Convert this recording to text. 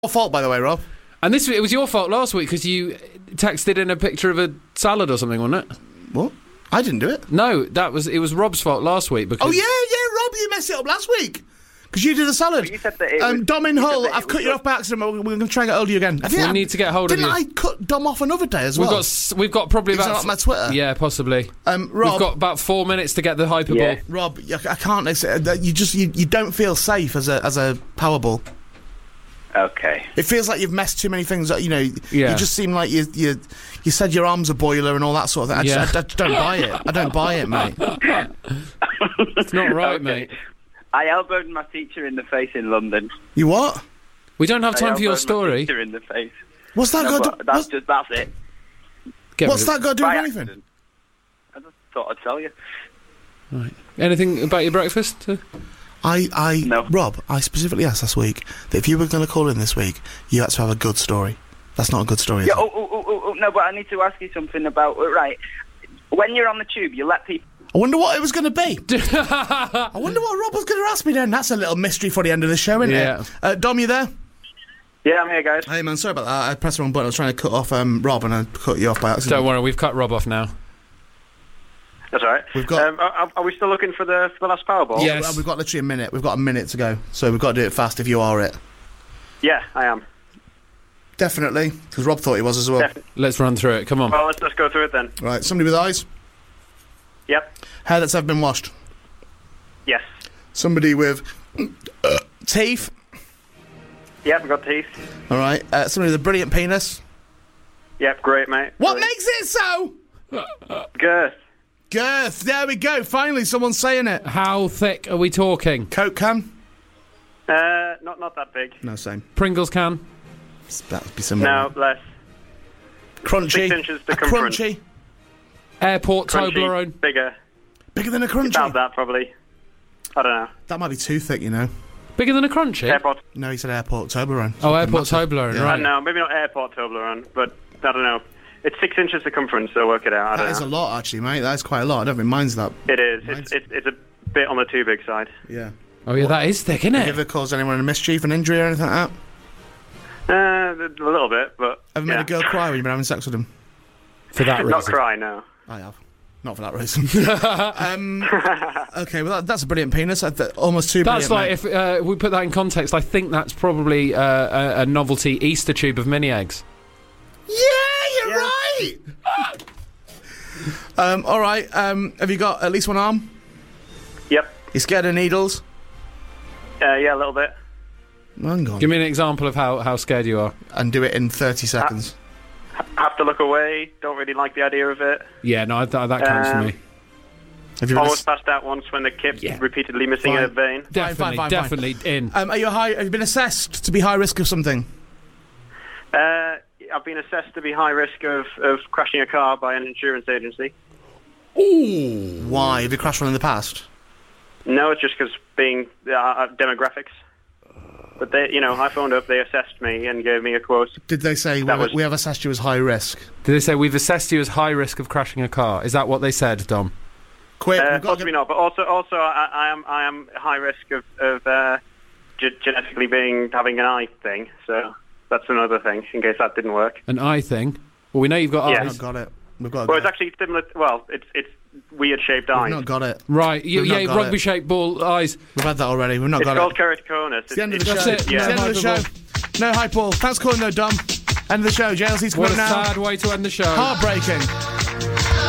Your fault, by the way, Rob. And it was your fault last week because you texted in a picture of a salad or something, wasn't it? What? I didn't do it. No, it was Rob's fault last week because... Oh, yeah, Rob, you messed it up last week. Because you did the salad. You said that it was, Dom in Hull, I've cut you off by accident. We're going to try and get hold of you again. We need to get hold of you. Didn't I cut Dom off another day as well? We've got probably Is about... that on my Twitter? Yeah, possibly. Rob, we've got about 4 minutes to get the hyperball. Yeah. Rob, I can't... You don't feel safe as a Powerball. Okay. It feels like you've messed too many things up, you know. Yeah. You just seem like you said your arm's a boiler and all that sort of thing. I just don't buy it. I don't buy it, mate. It's not right, Okay. mate. I elbowed my teacher in the face in London. You what? We don't have time for your I elbowed my story. teacher in the face. What's that got to... That's it. What's that got to do with By anything? accident. I just thought I'd tell you. Right. Anything about your breakfast? No. Rob, I specifically asked last week that if you were going to call in this week, you had to have a good story. That's not a good story, is Yeah. it? No, but I need to ask you something about right. When you're on the tube, you let people. I wonder what it was going to be. I wonder what Rob was going to ask me then. That's a little mystery for the end of the show, isn't it? Dom, you there? Yeah, I'm here, guys. Hey, man, sorry about that. I pressed the wrong button. I was trying to cut off Rob and I cut you off by accident. Don't worry, we've cut Rob off now. That's all right. We've got... are we still looking for the last Powerball? Yes. We've got literally a minute. We've got a minute to go. So we've got to do it fast if you are it. Yeah, I am. Definitely. Because Rob thought he was as well. Let's run through it. Come on. Well, let's go through it then. Right, somebody with eyes. Yep. Hair that's ever been washed. Yes. Somebody with teeth. Yep, we've got teeth. All right. Somebody with a brilliant penis. Yep, great, mate. What Brilliant. makes it so? Girth. Girth. There we go. Finally, someone's saying it. How thick are we talking? Coke can? Not that big. No, same. Pringles can? That would be similar. No, less. Crunchy. 6 inches A circumference. crunchy. Airport Crunchy, Toblerone? bigger. Bigger than a crunchy. About that, probably. I don't know. That might be too thick, you know. Bigger than a crunchy? Airport. No, he said airport Toblerone. Oh, airport Massive. Toblerone, Yeah. right. No, maybe not airport Toblerone, but I don't know. It's 6 inches circumference, so work it out. I That don't is know. a lot, actually, mate. That is quite a lot. I don't think mine's that. It is. Mine's- It's a bit on the too big side. Yeah. Oh, yeah, that is thick, isn't Have you it? ever caused anyone a mischief, an injury, or anything like that? A little bit, but Ever made a girl cry when you've been having sex with them? For that Not reason. cry, no. I have. Not for that reason. Okay, well, that's a brilliant penis. Almost too brilliant. That's like, mate. if we put that in context, I think that's probably a novelty Easter tube of mini eggs. Yeah, you're right! All right, have you got at least one arm? Yep. You scared of needles? Yeah, a little bit. Hang on. Give me an example of how scared you are. And do it in 30 seconds. Have to look away. Don't really like the idea of it. Yeah, no, that counts for me. Have you Almost passed out once when they kept repeatedly missing a vein. Definitely, fine. definitely in. Have you been assessed to be high risk of something? I've been assessed to be high risk of crashing a car by an insurance agency. Ooh. Why? Have you crashed one in the past? No, it's just because being demographics. But they, I phoned up, they assessed me and gave me a quote. Did they say, we have assessed you as high risk? Did they say, we've assessed you as high risk of crashing a car? Is that what they said, Dom? Quick, Possibly not, but also I am high risk of genetically having an eye thing, so that's another thing, in case that didn't work. An eye thing? Well, we know you've got Yeah. eyes. We've not got it. We've got Well, it's actually similar, it's weird-shaped eyes. We've not got it. Right, We've not got rugby-shaped ball eyes. We've had that already. We've not It's got called it. keratoconus. It's the end of the show. That's it. It's Yeah. the end of the show. Hyperball. No hype ball. Thanks for calling though, Dom. End of the show. JLC's What coming a now. sad way to end the show. Heartbreaking.